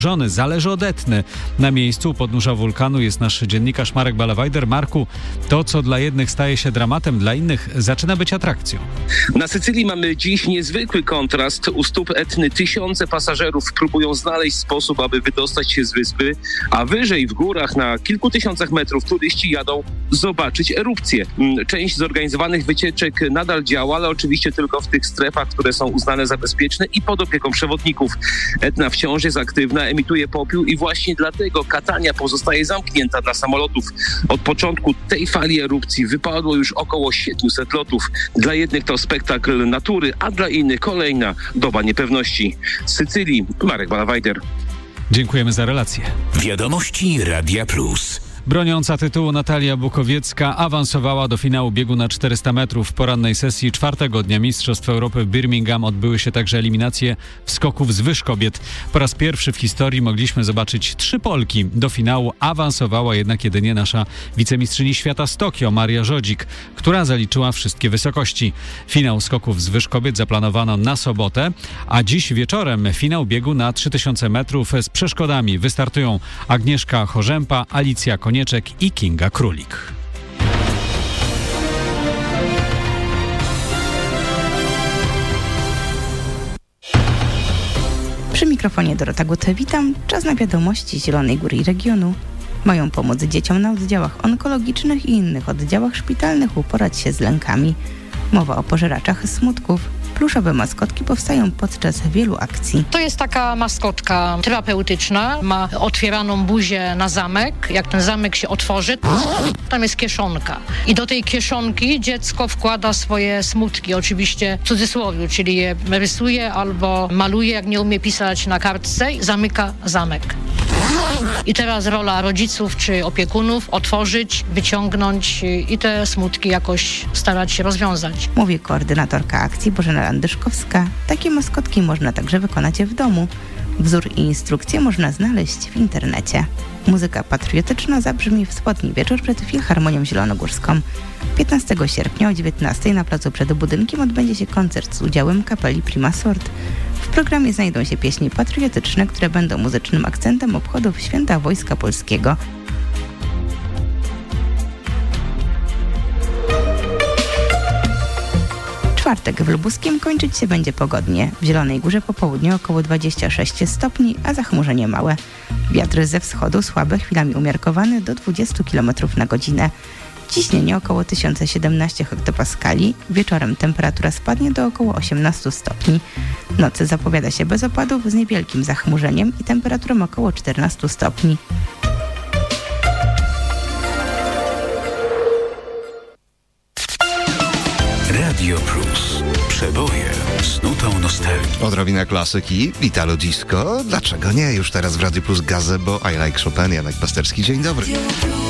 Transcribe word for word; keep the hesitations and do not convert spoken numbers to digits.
Żony zależy od Etny. Na miejscu u podnóża wulkanu jest nasz dziennikarz Marek Ballewajder. Marku, to co dla jednych staje się dramatem, dla innych zaczyna być atrakcją. Na Sycylii mamy dziś niezwykły kontrast. U stóp Etny tysiące pasażerów próbują znaleźć sposób, aby wydostać się z wyspy, a wyżej w górach na kilku tysiącach metrów turyści jadą zobaczyć erupcję. Część zorganizowanych wycieczek nadal działa, ale oczywiście tylko w tych strefach, które są uznane za bezpieczne i pod opieką przewodników. Etna wciąż jest aktywna, emituje popiół i właśnie dlatego Catania pozostaje zamknięta dla samolotów. Od początku tej fali erupcji wypadło już około siedemset lotów. Dla jednych to spektakl natury, a dla innych kolejna doba niepewności. Z Sycylii Marek Ballewajder. Dziękujemy za relację. Wiadomości Radia Plus. Broniąca tytułu Natalia Bukowiecka awansowała do finału biegu na czterysta metrów. W porannej sesji czwartego dnia Mistrzostw Europy w Birmingham odbyły się także eliminacje w skoku wzwyż kobiet. Po raz pierwszy w historii mogliśmy zobaczyć trzy Polki. Do finału awansowała jednak jedynie nasza wicemistrzyni świata z Tokio, Maria Żodzik, która zaliczyła wszystkie wysokości. Finał skoków wzwyż kobiet zaplanowano na sobotę, a dziś wieczorem finał biegu na trzy tysiące metrów z przeszkodami. Wystartują Agnieszka Chorzępa, Alicja Konieczek i Kinga Królik. Przy mikrofonie Dorota Gut, witam. Czas na wiadomości Zielonej Góry i regionu. Mają pomóc dzieciom na oddziałach onkologicznych i innych oddziałach szpitalnych uporać się z lękami. Mowa o pożeraczach smutków. Pluszowe maskotki powstają podczas wielu akcji. To jest taka maskotka terapeutyczna. Ma otwieraną buzię na zamek. Jak ten zamek się otworzy, tam jest kieszonka. I do tej kieszonki dziecko wkłada swoje smutki, oczywiście w cudzysłowie, czyli je rysuje albo maluje, jak nie umie pisać na kartce i zamyka zamek. I teraz rola rodziców czy opiekunów otworzyć, wyciągnąć i te smutki jakoś starać się rozwiązać. Mówi koordynatorka akcji Bożena Landyszkowska. Takie maskotki można także wykonać w domu. Wzór i instrukcje można znaleźć w internecie. Muzyka patriotyczna zabrzmi w sobotni wieczór przed Filharmonią Zielonogórską. piętnastego sierpnia o dziewiętnastej na placu przed budynkiem odbędzie się koncert z udziałem kapeli Prima Sort. W programie znajdą się pieśni patriotyczne, które będą muzycznym akcentem obchodów Święta Wojska Polskiego. Czwartek w Lubuskiem kończyć się będzie pogodnie. W Zielonej Górze po południu około dwadzieścia sześć stopni, a zachmurzenie małe. Wiatr ze wschodu słabe, chwilami umiarkowany do dwadzieścia kilometrów na godzinę. Ciśnienie około tysiąc siedemnaście hektopaskali. Wieczorem temperatura spadnie do około osiemnaście stopni. Nocy zapowiada się bez opadów z niewielkim zachmurzeniem i temperaturą około czternaście stopni. Radio Plus. Przeboje z nutą nostalgii. Odrobina klasyki, Italo Disco. Dlaczego nie? Już teraz w Radio Plus Gazebo, I Like Chopin, Janek Pasterski. Dzień dobry.